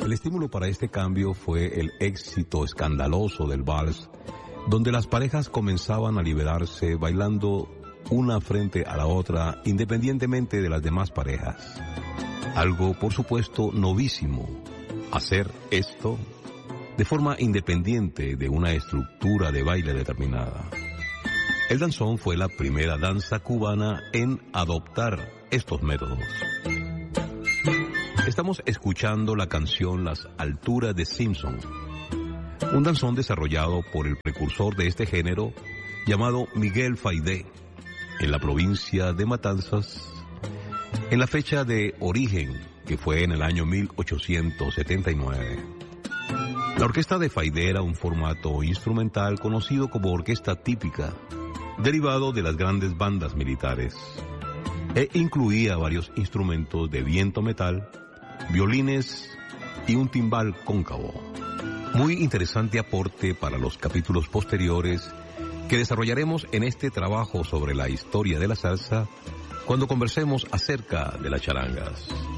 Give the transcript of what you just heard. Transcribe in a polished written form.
El estímulo para este cambio fue el éxito escandaloso del vals, donde las parejas comenzaban a liberarse bailando una frente a la otra independientemente de las demás parejas. Algo, por supuesto, novísimo, hacer esto de forma independiente de una estructura de baile determinada. El danzón fue la primera danza cubana en adoptar estos métodos. Estamos escuchando la canción Las Alturas de Simpson, un danzón desarrollado por el precursor de este género llamado Miguel Faidé, en la provincia de Matanzas, en la fecha de origen, que fue en el año 1879. La orquesta de Faidé era un formato instrumental conocido como orquesta típica, derivado de las grandes bandas militares, e incluía varios instrumentos de viento metal, violines y un timbal cóncavo. Muy interesante aporte para los capítulos posteriores que desarrollaremos en este trabajo sobre la historia de la salsa cuando conversemos acerca de las charangas.